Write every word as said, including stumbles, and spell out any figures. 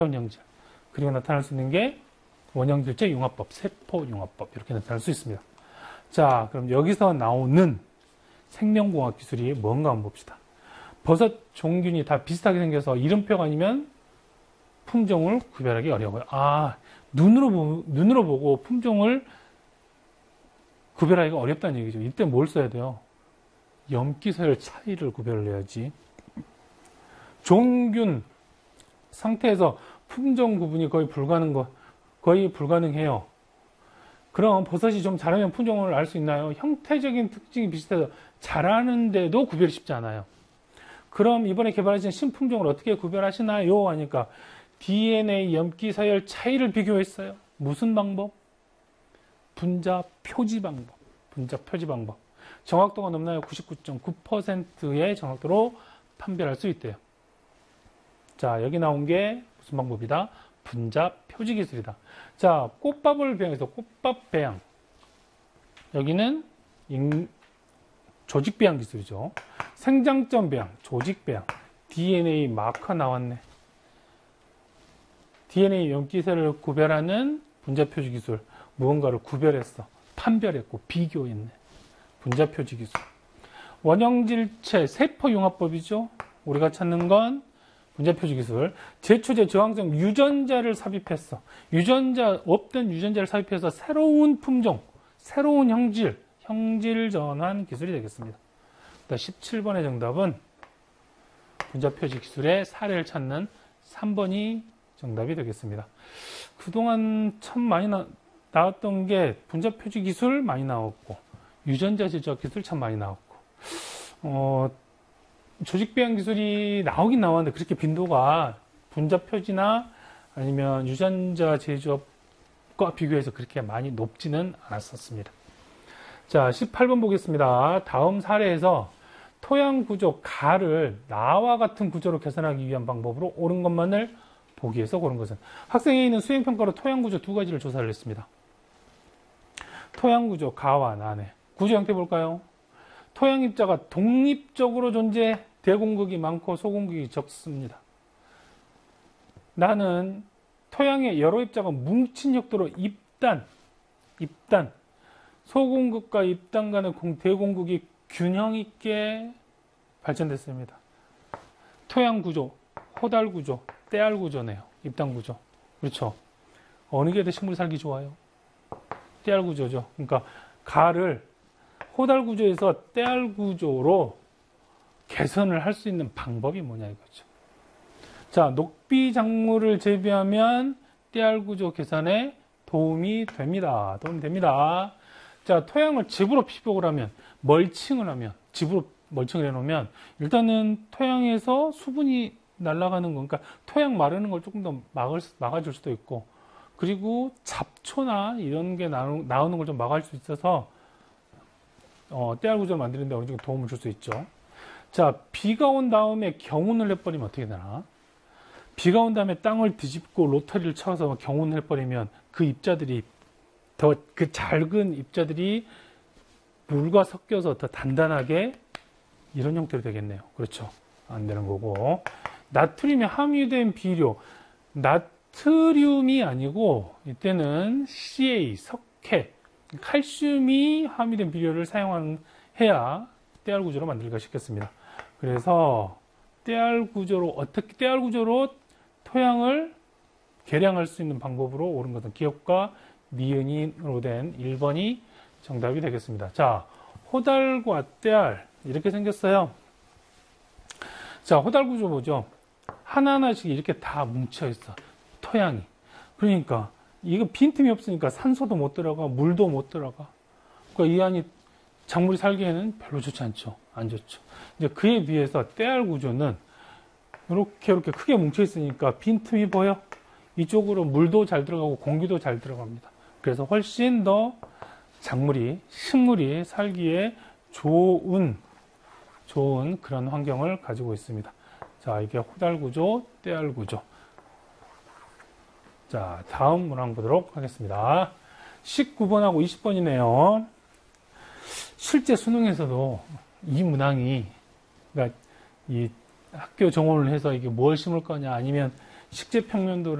원형질. 그리고 나타날 수 있는 게 원형질체 융합법, 세포 융합법 이렇게 나타날 수 있습니다. 자, 그럼 여기서 나오는 생명공학 기술이 뭔가 한번 봅시다. 버섯 종균이 다 비슷하게 생겨서 이름표가 아니면 품종을 구별하기 어려워요. 아, 눈으로, 보, 눈으로 보고 품종을 구별하기가 어렵다는 얘기죠. 이때 뭘 써야 돼요? 염기서열 차이를 구별을 해야지. 종균 상태에서 품종 구분이 거의 불가능, 거의 불가능해요. 그럼 버섯이 좀 자라면 품종을 알 수 있나요? 형태적인 특징이 비슷해서 자라는데도 구별이 쉽지 않아요. 그럼 이번에 개발하신 신품종을 어떻게 구별하시나요? 하니까 디엔에이 염기서열 차이를 비교했어요. 무슨 방법? 분자 표지 방법. 분자 표지 방법. 정확도가 높나요? 구십구 점 구 퍼센트의 정확도로 판별할 수 있대요. 자, 여기 나온 게 무슨 방법이다? 분자 표지 기술이다. 자, 꽃밥을 배양해서 꽃밥 배양. 여기는 인, 조직 배양 기술이죠. 생장점 배양, 조직 배양. 디엔에이 마커 나왔네. 디엔에이 염기세를 구별하는 분자 표지 기술. 무언가를 구별했어. 판별했고 비교했네. 분자 표지 기술. 원형질체 세포융합법이죠. 우리가 찾는 건 분자 표지 기술. 제초제 저항성 유전자를 삽입했어. 유전자, 없던 유전자를 삽입해서 새로운 품종, 새로운 형질, 형질 전환 기술이 되겠습니다. 십칠 번의 정답은 분자 표지 기술의 사례를 찾는 삼 번이 정답이 되겠습니다. 그동안 참 많이 나, 나왔던 게 분자 표지 기술 많이 나왔고, 유전자 제조학 기술 참 많이 나왔고, 어, 조직 배양 기술이 나오긴 나왔는데 그렇게 빈도가 분자 표지나 아니면 유전자 제조업과 비교해서 그렇게 많이 높지는 않았었습니다. 자, 십팔 번 보겠습니다. 다음 사례에서 토양 구조 가를 나와 같은 구조로 개선하기 위한 방법으로 옳은 것만을 보기 위해서 고른 것은 학생 A는 수행평가로 토양 구조 두 가지를 조사를 했습니다. 토양 구조 가와 나네. 구조 형태 볼까요? 토양 입자가 독립적으로 존재해 대공극이 많고 소공극이 적습니다. 나는 토양의 여러 입자가 뭉친 형태로 입단, 입단, 소공극과 입단 간의 대공극이 균형 있게 발전됐습니다. 토양 구조, 호달 구조, 떼알 구조네요. 입단 구조. 그렇죠. 어느 게 더 식물이 살기 좋아요? 떼알 구조죠. 그러니까 가를 호달 구조에서 떼알 구조로 개선을 할 수 있는 방법이 뭐냐 이거죠. 자, 녹비 작물을 재배하면 떼알 구조 개선에 도움이 됩니다. 도움이 됩니다. 자, 토양을 집으로 피복을 하면, 멀칭을 하면, 집으로 멀칭을 해놓으면, 일단은 토양에서 수분이 날아가는 거, 그러니까 토양 마르는 걸 조금 더 막을, 막아줄 수도 있고, 그리고 잡초나 이런 게 나오는 걸 좀 막을 수 있어서, 어, 떼알 구조를 만드는데 어느 정도 도움을 줄 수 있죠. 자, 비가 온 다음에 경운을 해버리면 어떻게 되나? 비가 온 다음에 땅을 뒤집고 로터리를 쳐서 경운을 해버리면 그 입자들이 더 그 작은 입자들이 물과 섞여서 더 단단하게 이런 형태로 되겠네요. 그렇죠. 안 되는 거고. 나트륨이 함유된 비료. 나트륨이 아니고 이때는 씨에이, 석회, 칼슘이 함유된 비료를 사용해야 떼알 구조로 만들기가 쉽겠습니다. 그래서 떼알 구조로 어떻게 떼알 구조로 토양을 개량할 수 있는 방법으로 옳은 것은 기억과 니은으로 된 일 번이 정답이 되겠습니다. 자, 호달과 떼알 이렇게 생겼어요. 자, 호달 구조 보죠. 하나하나씩 이렇게 다 뭉쳐 있어. 토양이. 그러니까 이거 빈틈이 없으니까 산소도 못 들어가, 물도 못 들어가. 그러니까 이 안이 작물이 살기에는 별로 좋지 않죠. 안 좋죠. 이제 그에 비해서 떼알 구조는 이렇게 이렇게 크게 뭉쳐 있으니까 빈틈이 보여. 이쪽으로 물도 잘 들어가고 공기도 잘 들어갑니다. 그래서 훨씬 더 작물이, 식물이 살기에 좋은, 좋은 그런 환경을 가지고 있습니다. 자, 이게 호달 구조, 떼알 구조. 자, 다음 문항 보도록 하겠습니다. 십구 번하고 이십 번이네요. 실제 수능에서도 이 문항이, 그러니까 이 학교 정원을 해서 이게 뭘 심을 거냐, 아니면 식재평면도를